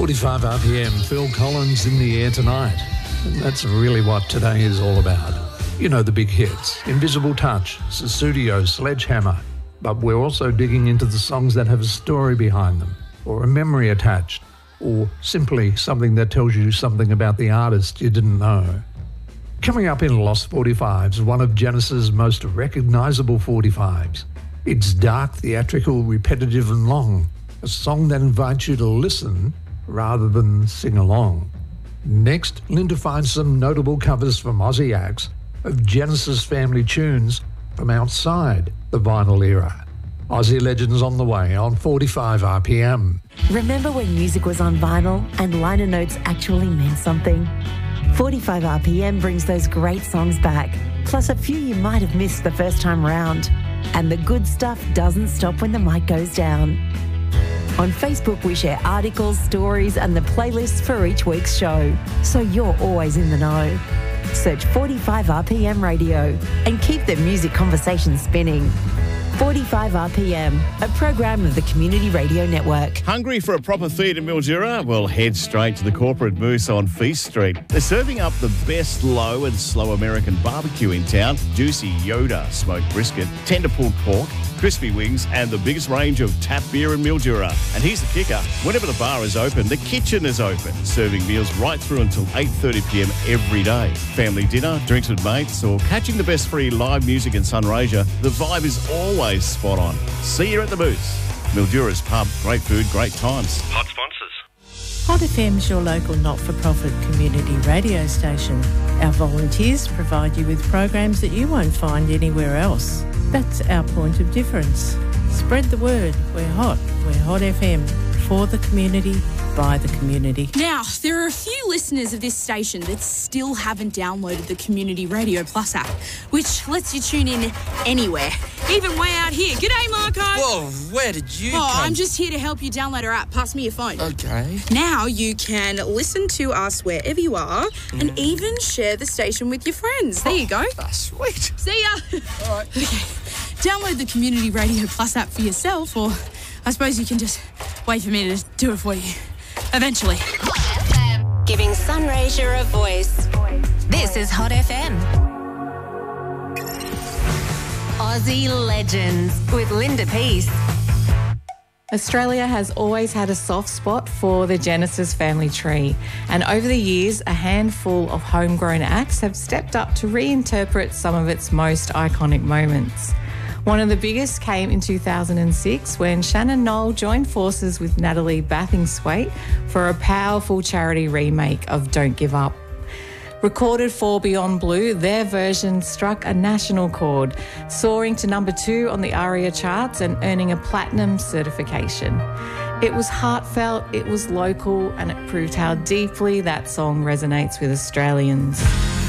45 RPM, Phil Collins in the air tonight. And that's really what today is all about. You know the big hits, Invisible Touch, Sussudio, Sledgehammer. But we're also digging into the songs that have a story behind them, or a memory attached, or simply something that tells you something about the artist you didn't know. Coming up in Lost 45s, one of Genesis' most recognisable 45s. It's dark, theatrical, repetitive and long, a song that invites you to listen rather than sing along. Next, Linda finds some notable covers from Aussie acts of Genesis family tunes from outside the vinyl era. Aussie Legends on the way on 45 RPM. Remember when music was on vinyl and liner notes actually meant something? 45 RPM brings those great songs back, plus a few you might have missed the first time round. And the good stuff doesn't stop when the mic goes down. On Facebook, we share articles, stories and the playlists for each week's show, so you're always in the know. Search 45 RPM Radio and keep the music conversation spinning. 45 RPM, a program of the Community Radio Network. Hungry for a proper feed in Mildura? Well, head straight to the Corporate Moose on Feast Street. They're serving up the best low and slow American barbecue in town, juicy Yoda smoked brisket, tender pulled pork, crispy wings and the biggest range of tap beer in Mildura. And here's the kicker, whenever the bar is open, the kitchen is open, serving meals right through until 8:30pm every day. Family dinner, drinks with mates or catching the best free live music in Sunraysia, the vibe is always spot on. See you at the Moose. Mildura's pub, great food, great times. Hot sponsors. Hot FM's your local not-for-profit community radio station. Our volunteers provide you with programs that you won't find anywhere else. That's our point of difference. Spread the word. We're Hot FM. For the community, by the community. Now, there are a few listeners of this station that still haven't downloaded the Community Radio Plus app, which lets you tune in anywhere, even way out here. G'day, Marco. Whoa, where did you come? I'm just here to help you download our app. Pass me your phone. Okay. Now you can listen to us wherever you are and even share the station with your friends. There you go. Sweet. See ya. All right. Okay. Download the Community Radio Plus app for yourself, or I suppose you can just wait for me to do it for you. Eventually. Hot FM. Giving Sunraysia a voice. This is Hot FM. Aussie Legends with Linda Peace. Australia has always had a soft spot for the Genesis family tree, and over the years, a handful of homegrown acts have stepped up to reinterpret some of its most iconic moments. One of the biggest came in 2006 when Shannon Noll joined forces with Natalie Bathingthwaite for a powerful charity remake of Don't Give Up. Recorded for Beyond Blue, their version struck a national chord, soaring to number 2 on the ARIA charts and earning a platinum certification. It was heartfelt, it was local, and it proved how deeply that song resonates with Australians.